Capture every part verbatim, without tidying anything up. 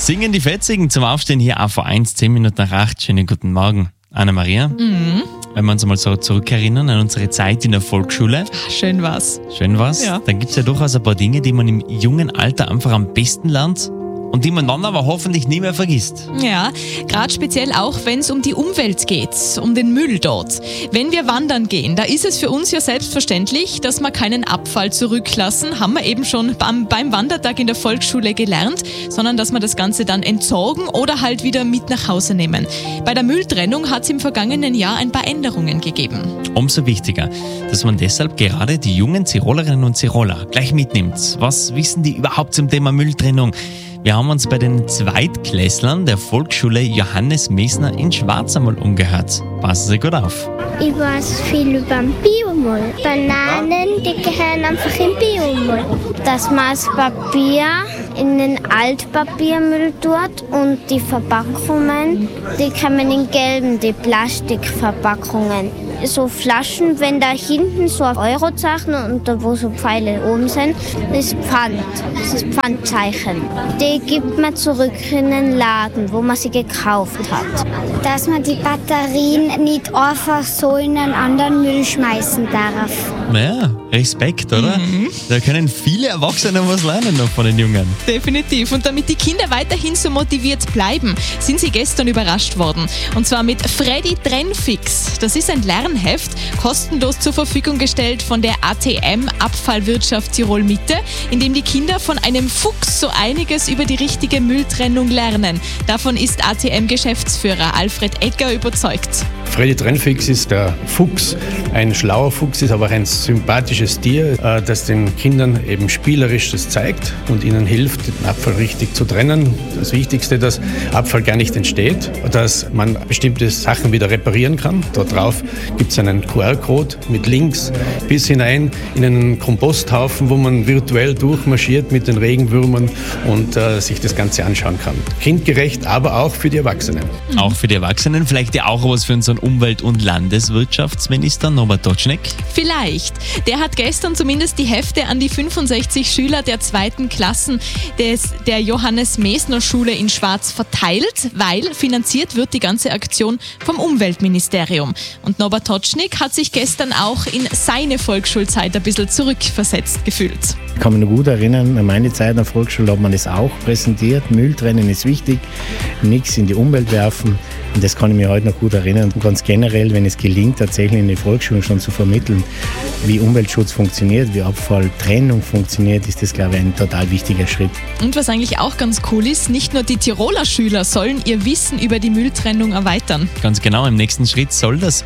Singen die Fetzigen zum Aufstehen hier auf eins, zehn Minuten nach acht. Schönen guten Morgen, Anna-Maria. Mhm. Wenn wir uns mal so zurückerinnern an unsere Zeit in der Volksschule. Schön war's. Schön war's. Ja. Dann gibt es ja durchaus ein paar Dinge, die man im jungen Alter einfach am besten lernt und die man dann aber hoffentlich nie mehr vergisst. Ja, gerade speziell auch, wenn es um die Umwelt geht, um den Müll dort. Wenn wir wandern gehen, da ist es für uns ja selbstverständlich, dass wir keinen Abfall zurücklassen, haben wir eben schon beim, beim Wandertag in der Volksschule gelernt, sondern dass wir das Ganze dann entsorgen oder halt wieder mit nach Hause nehmen. Bei der Mülltrennung hat es im vergangenen Jahr ein paar Änderungen gegeben. Umso wichtiger, dass man deshalb gerade die jungen Tirolerinnen und Tiroler gleich mitnimmt. Was wissen die überhaupt zum Thema Mülltrennung? Wir haben uns bei den Zweitklässlern der Volksschule Johannes Mesner in Schwarz einmal umgehört. Passen Sie gut auf. Ich weiß viel über den Biomüll. Bananen, die gehören einfach in Biomüll. Dass man das Papier in den Altpapiermüll tut und die Verpackungen, die kommen in gelben, die Plastikverpackungen. So Flaschen, wenn da hinten so ein Eurozeichen und da wo so Pfeile oben sind, ist Pfand. Das ist Pfandzeichen. Die gibt man zurück in den Laden, wo man sie gekauft hat. Dass man die Batterien nicht einfach so in einen anderen Müll schmeißen darf. Naja, Respekt, oder? Mhm. Da können viele Erwachsene was lernen noch von den Jungen. Definitiv. Und damit die Kinder weiterhin so motiviert bleiben, sind sie gestern überrascht worden. Und zwar mit Freddy Trennfix. Das ist ein Lernheft, kostenlos zur Verfügung gestellt von der A T M Abfallwirtschaft Tirol Mitte, in dem die Kinder von einem Fuchs so einiges über die richtige Mülltrennung lernen. Davon ist A T M-Geschäftsführer Alfred Egger überzeugt. Freddy Trennfix ist der Fuchs, ein schlauer Fuchs, ist aber auch ein sympathisches Tier, das den Kindern eben spielerisch das zeigt und ihnen hilft, den Abfall richtig zu trennen. Das Wichtigste, dass Abfall gar nicht entsteht, dass man bestimmte Sachen wieder reparieren kann. Dort drauf gibt es einen Q R-Code mit Links bis hinein in einen Komposthaufen, wo man virtuell durchmarschiert mit den Regenwürmern und äh, sich das Ganze anschauen kann. Kindgerecht, aber auch für die Erwachsenen. Mhm. Auch für die Erwachsenen, vielleicht ja auch was für unseren Umwelt- und Landeswirtschaftsminister Norbert Totschnig. Vielleicht. Der hat gestern zumindest die Hefte an die fünfundsechzig Schüler der zweiten Klassen des, der Johannes Mesner Schule in Schwarz verteilt, weil finanziert wird die ganze Aktion vom Umweltministerium. Und Norbert Totschnig hat sich gestern auch in seine Volksschulzeit ein bisschen zurückversetzt gefühlt. Ich kann mich noch gut erinnern, an meine Zeit in der Volksschule hat man das auch präsentiert. Müll trennen ist wichtig, nichts in die Umwelt werfen. Und das kann ich mir heute noch gut erinnern. Und ganz generell, wenn es gelingt, tatsächlich in den Volksschulen schon zu vermitteln, wie Umweltschutz funktioniert, wie Abfalltrennung funktioniert, ist das, glaube ich, ein total wichtiger Schritt. Und was eigentlich auch ganz cool ist, nicht nur die Tiroler Schüler sollen ihr Wissen über die Mülltrennung erweitern. Ganz genau, im nächsten Schritt soll das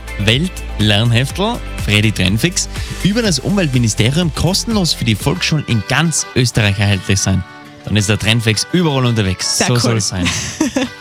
Umweltlernheftel Freddy Trennfix über das Umweltministerium kostenlos für die Volksschulen in ganz Österreich erhältlich sein. Dann ist der Trennfix überall unterwegs. Sehr so cool. soll es sein.